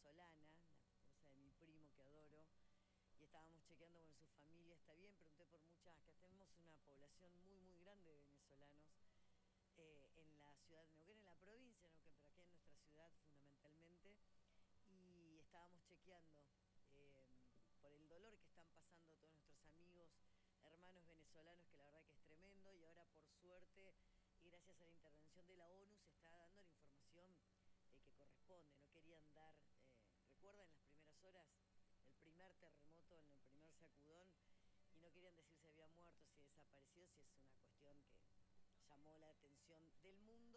venezolana, la esposa de mi primo que adoro, y estábamos chequeando con su familia, está bien, pregunté por muchas, que tenemos una población muy, muy grande de venezolanos en la ciudad de Neuquén, en la provincia de Neuquén, pero aquí en nuestra ciudad fundamentalmente, y estábamos chequeando por el dolor que están pasando todos nuestros amigos, hermanos venezolanos, que la verdad que es tremendo, y ahora por suerte y gracias a la intervención de la ONU se está dando la información que corresponde. No querían dar, recuerdan en las primeras horas, el primer terremoto, en el primer sacudón, y no querían decir si había muerto, si desaparecido, si es una cuestión que llamó la atención del mundo.